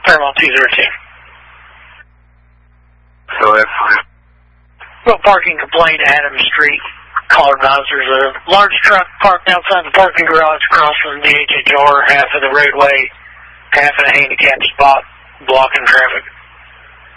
Paramount 202. So that's fine. Well, parking complaint, Adams Street, Colorado. There's a large truck parked outside the parking garage across from the HHR, half of the roadway, half in a handicapped spot, blocking traffic.